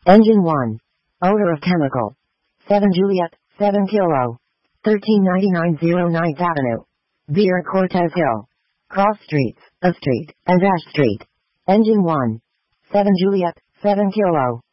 Engine 1. Odor of chemical. 7 Juliet, 7 Kilo. 1399 09th Avenue. Beer Cortez Hill. Cross Streets, A Street, and Ash Street. Engine 1. 7 Juliet, 7 Kilo.